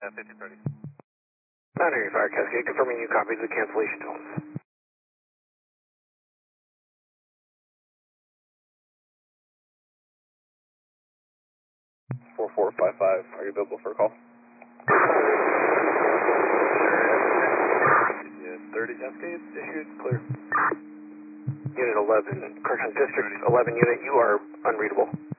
1530. Boundary Fire Cascade, confirming you copied the cancellation tones. 4455, are you available for a call? Yeah, 30 Cascade, issued, clear. Unit 11, correction, District 11 unit, you are unreadable.